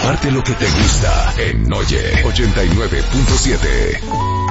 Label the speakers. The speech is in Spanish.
Speaker 1: Comparte lo que te gusta en Oye 89.7.